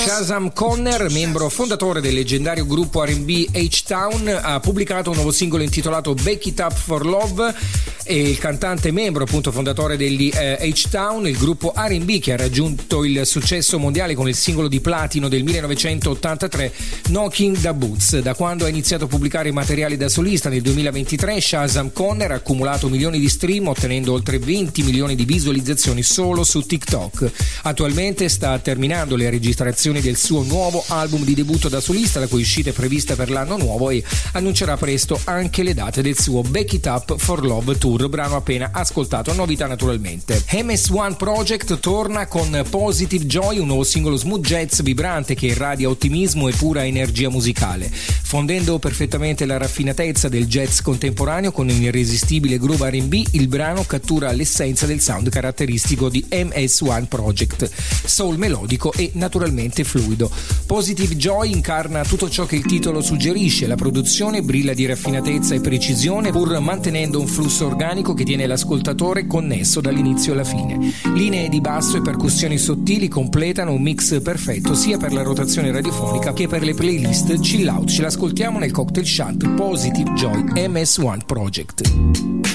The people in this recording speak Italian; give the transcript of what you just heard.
Shazam Conner, membro fondatore del leggendario gruppo R&B H-Town, ha pubblicato un nuovo singolo intitolato Bake It Up for Love. E il cantante membro appunto fondatore degli H-Town, il gruppo R&B che ha raggiunto il successo mondiale con il singolo di platino del 1983 Knocking the Boots. Da quando ha iniziato a pubblicare materiali da solista nel 2023, Shazam Conner ha accumulato milioni di stream, ottenendo oltre 20 milioni di visualizzazioni solo su TikTok. Attualmente sta terminando le registrazioni del suo nuovo album di debutto da solista, la cui uscita è prevista per l'anno nuovo, e annuncerà presto anche le date del suo Bake It Up for Love Tour, brano appena ascoltato, novità naturalmente. MS1 Project torna con Positive Joy, un nuovo singolo smooth jazz vibrante che irradia ottimismo e pura energia musicale. Fondendo perfettamente la raffinatezza del jazz contemporaneo con un irresistibile groove R&B, il brano cattura l'essenza del sound caratteristico di MS1 Project, soul melodico e naturalmente fluido. Positive Joy incarna tutto ciò che il titolo suggerisce, la produzione brilla di raffinatezza e precisione pur mantenendo un flusso organico che tiene l'ascoltatore connesso dall'inizio alla fine. Linee di basso e percussioni sottili completano un mix perfetto sia per la rotazione radiofonica che per le playlist chill out. Ce l'ascoltiamo nel Cocktail Shant Positive Joy MS1 Project.